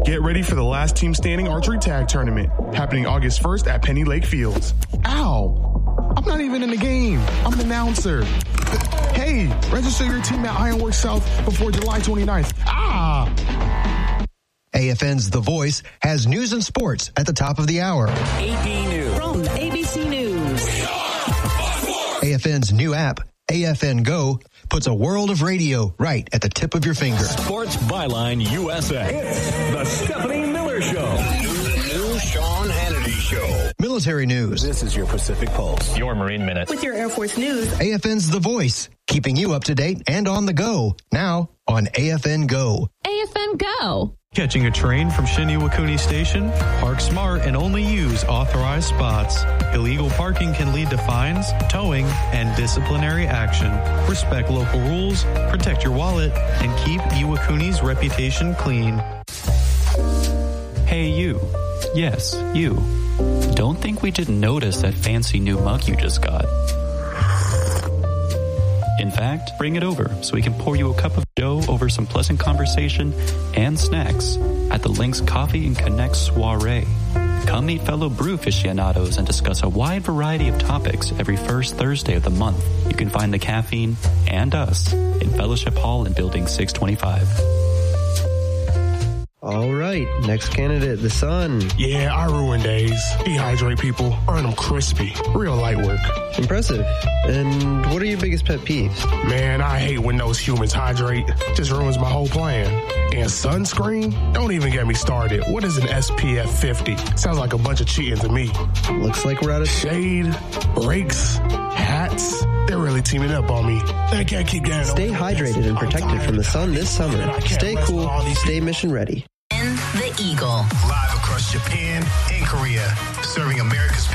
Get ready for the Last Team Standing Archery Tag Tournament, happening August 1st at Penny Lake Fields. Ow! I'm not even in the game. I'm an announcer. Hey, register your team at Ironworks South before July 29th. AFN's The Voice has news and sports at the top of the hour. AP News. From ABC News. AFN's new app, AFN Go, puts a world of radio right at the tip of your finger. Sports Byline USA. It's the Stephanie Miller Show. New Sean Hannity Show. Military news. This is your Pacific Pulse. Your Marine Minute. With your Air Force News. AFN's The Voice, keeping you up to date and on the go. Now on AFN Go. AFN Go. Catching a train from Shiniwakuni Station? Park smart and only use authorized spots. Illegal parking can lead to fines, towing, and disciplinary action. Respect local rules, protect your wallet, and keep Iwakuni's reputation clean. Hey you. Yes, you. Don't think we didn't notice that fancy new mug you just got. In fact, bring it over so we can pour you a cup of dough over some pleasant conversation and snacks at the Lynx Coffee and Connect Soiree. Come meet fellow brew aficionados and discuss a wide variety of topics every first Thursday of the month. You can find the caffeine and us in Fellowship Hall in Building 625. All right, next candidate, the Sun. Yeah, I ruin days. Dehydrate people, earn them crispy. Real light work. Impressive. And what are your biggest pet peeves? Man, I hate when those humans hydrate. Just ruins my whole plan. And sunscreen? Don't even get me started. What is an SPF 50? Sounds like a bunch of cheating to me. Looks like we're out of shade, brakes, hats. They're really teaming up on me. I can't keep getting Stay hydrated and protected from the sun this summer. Stay cool, stay mission ready. The Eagle. Live across Japan and Korea, serving America's